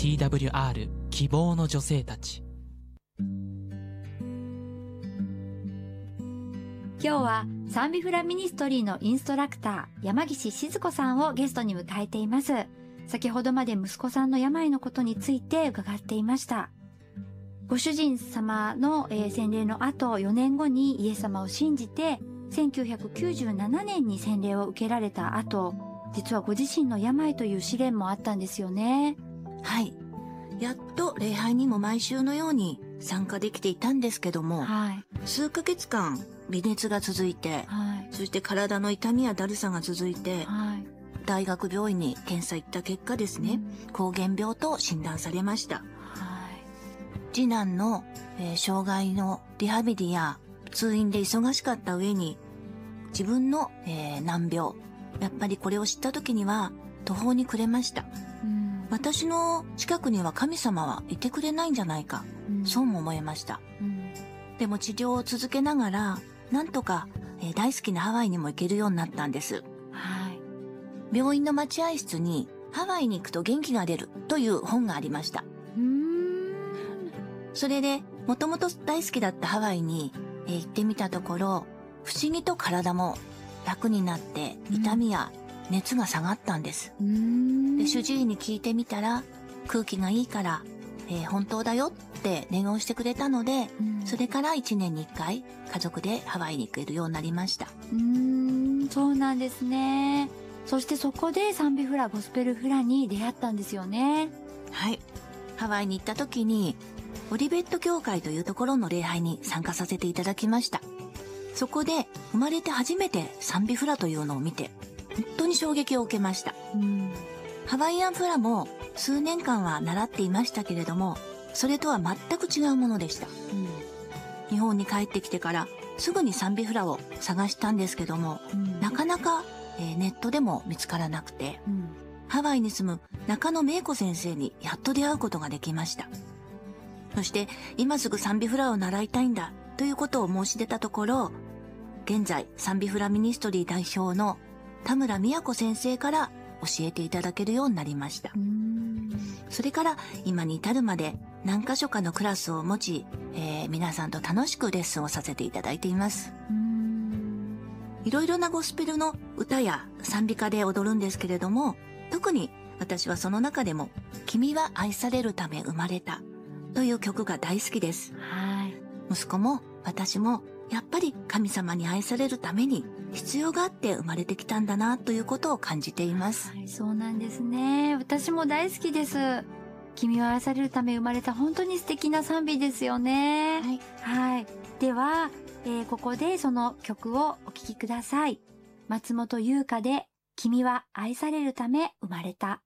TWR 希望の女性たち。 今日は賛美フラミニストリーのインストラクター山岸静子さんをゲストに迎えています。先ほどまで息子さんの病のことについて伺っていました。ご主人様の、洗礼の後4年後にイエス様を信じて1997年に洗礼を受けられた後、実はご自身の病という試練もあったんですよね。 はい。やっと礼拝にも毎週のように参加できていたんですけども、 はい、 数ヶ月間微熱が続いて、 はい、 そして体の痛みやだるさが続いて、はい、大学病院に検査行った結果ですね、膠原病と診断されました。はい、次男の、障害のリハビリや通院で忙しかった上に、自分の、難病、やっぱりこれを知った時には途方に暮れました。私の近くには神様はいてくれないんじゃないか、そうも思いました。でも治療を続けながら、なんとか、大好きなハワイにも行けるようになったんです。はい、病院の待合室にハワイに行くと元気が出るという本がありました。それで、もともと大好きだったハワイに、行ってみたところ、不思議と体も楽になって痛みや熱が下がったんです。で、主治医に聞いてみたら、空気がいいから、本当だよって念をしてくれたので、それから1年に1回家族でハワイに行けるようになりました。 そうなんですね。そしてそこで賛美フラ、ゴスペルフラに出会ったんですよね。 はい。ハワイに行った時に、オリベット教会というところの礼拝に参加させていただきました。そこで生まれて初めて賛美フラというのを見て、本当に衝撃を受けました。ハワイアンフラも数年間は習っていましたけれども、それとは全く違うものでした。日本に帰ってきてからすぐに賛美フラを探したんですけども、なかなか、ネットでも見つからなくて、ハワイに住む中野芽子先生にやっと出会うことができました。そして今すぐ賛美フラを習いたいんだということを申し出たところ、現在賛美フラミニストリー代表の田村美也子先生から教えていただけるようになりました。それから今に至るまで何箇所かのクラスを持ち、皆さんと楽しくレッスンをさせていただいています。いろいろなゴスペルの歌や賛美歌で踊るんですけれども、特に私はその中でも君は愛されるため生まれたという曲が大好きです。はい。息子も私もやっぱり神様に愛されるために必要があって生まれてきたんだなということを感じています。 はい、そうなんですね。私も大好きです。君は愛されるため生まれた本当に素敵な賛美ですよね。はい。はい。では、ここでその曲をお聴きください。松本優香で君は愛されるため生まれた。